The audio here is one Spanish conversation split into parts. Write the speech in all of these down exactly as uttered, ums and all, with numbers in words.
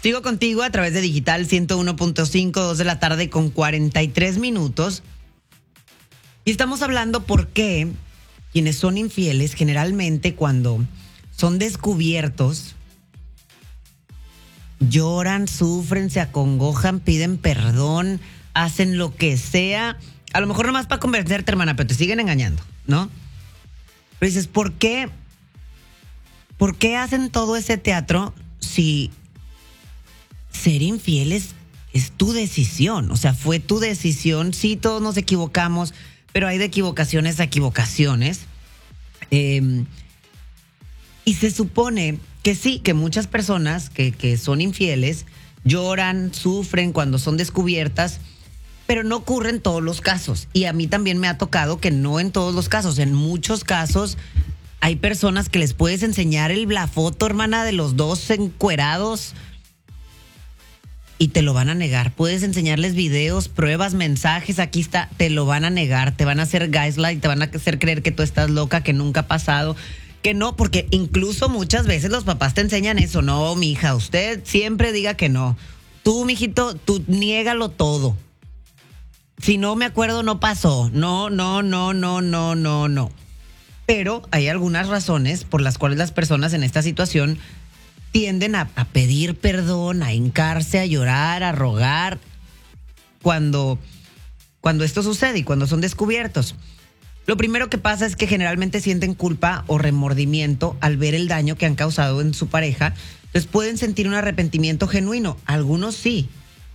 Sigo contigo a través de Digital ciento uno punto cinco, dos de la tarde con cuarenta y tres minutos. Y estamos hablando por qué quienes son infieles generalmente cuando son descubiertos lloran, sufren, se acongojan, piden perdón, hacen lo que sea. A lo mejor nomás para convencerte, hermana, pero te siguen engañando, ¿no? Pero dices, ¿por qué? ¿Por qué hacen todo ese teatro si ser infieles es tu decisión? O sea, fue tu decisión. Sí, todos nos equivocamos, pero hay de equivocaciones a equivocaciones. Eh, y se supone que sí, que muchas personas que, que son infieles lloran, sufren cuando son descubiertas, pero no ocurre en todos los casos. Y a mí también me ha tocado que no en todos los casos. En muchos casos hay personas que les puedes enseñar el, la foto, hermana, de los dos encuerados y te lo van a negar. Puedes enseñarles videos, pruebas, mensajes, aquí está, te lo van a negar. Te van a hacer gaslight, te van a hacer creer que tú estás loca, que nunca ha pasado. Que no, porque incluso muchas veces los papás te enseñan eso. No, mija, usted siempre diga que no. Tú, mijito, tú niégalo todo. Si no me acuerdo, no pasó. No, no, no, no, no, no, no. Pero hay algunas razones por las cuales las personas en esta situación tienden a, a pedir perdón, a hincarse, a llorar, a rogar cuando, cuando esto sucede y cuando son descubiertos. Lo primero que pasa es que generalmente sienten culpa o remordimiento al ver el daño que han causado en su pareja. Entonces pueden sentir un arrepentimiento genuino. Algunos sí.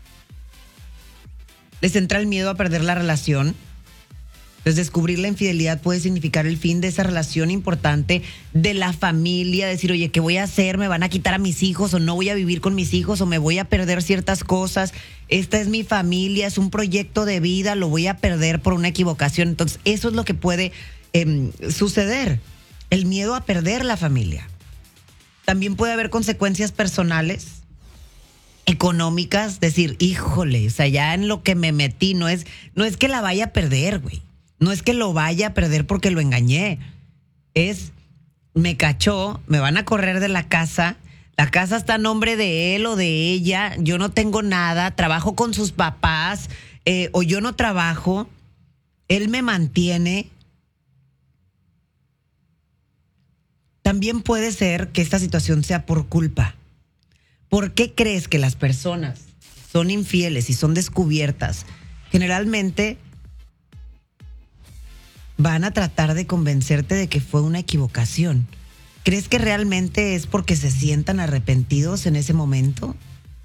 Les entra el miedo a perder la relación. Entonces descubrir la infidelidad puede significar el fin de esa relación importante de la familia. Decir, oye, ¿qué voy a hacer? ¿Me van a quitar a mis hijos? ¿O no voy a vivir con mis hijos? ¿O me voy a perder ciertas cosas? Esta es mi familia, es un proyecto de vida, lo voy a perder por una equivocación. Entonces eso es lo que puede eh, suceder. El miedo a perder la familia. También puede haber consecuencias personales, económicas. Decir, híjole, o sea, ya en lo que me metí, no es, no es que la vaya a perder, güey. No es que lo vaya a perder porque lo engañé. Es, me cachó, me van a correr de la casa. La casa está a nombre de él o de ella. Yo no tengo nada. Trabajo con sus papás. Eh, o yo no trabajo. Él me mantiene. También puede ser que esta situación sea por culpa. ¿Por qué crees que las personas son infieles y son descubiertas? Generalmente van a tratar de convencerte de que fue una equivocación. ¿Crees que realmente es porque se sientan arrepentidos en ese momento?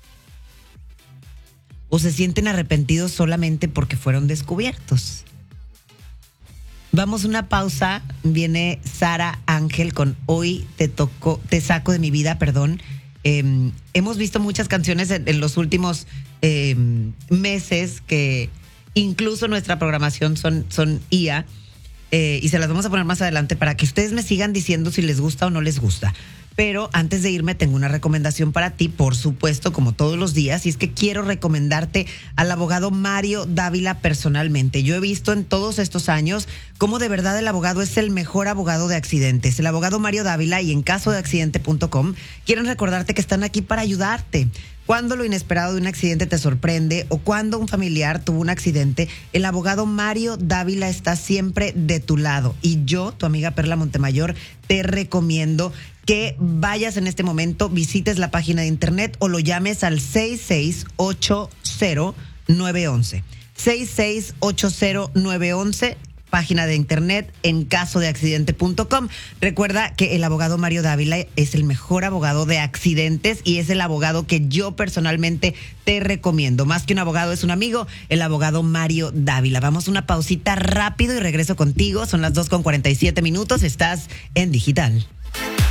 ¿O se sienten arrepentidos solamente porque fueron descubiertos? Vamos a una pausa. Viene Sara Ángel con Hoy te tocó, te saco de mi vida, perdón. Eh, hemos visto muchas canciones en, en los últimos eh, meses que incluso nuestra programación son, son I A. Eh, y se las vamos a poner más adelante para que ustedes me sigan diciendo si les gusta o no les gusta. Pero antes de irme tengo una recomendación para ti, por supuesto, como todos los días, y es que quiero recomendarte al abogado Mario Dávila personalmente. Yo he visto en todos estos años cómo de verdad el abogado es el mejor abogado de accidentes. El abogado Mario Dávila y en caso de accidente punto com quieren recordarte que están aquí para ayudarte. Cuando lo inesperado de un accidente te sorprende o cuando un familiar tuvo un accidente, el abogado Mario Dávila está siempre de tu lado. Y yo, tu amiga Perla Montemayor, te recomiendo que vayas en este momento, visites la página de internet o lo llames al seis seis ocho cero nueve uno uno. seis seis ocho cero nueve uno uno, página de internet en caso de accidente punto com. Recuerda que el abogado Mario Dávila es el mejor abogado de accidentes y es el abogado que yo personalmente te recomiendo. Más que un abogado, es un amigo, el abogado Mario Dávila. Vamos a una pausita rápido y regreso contigo. Son las dos con cuarenta y siete minutos. Estás en Digital.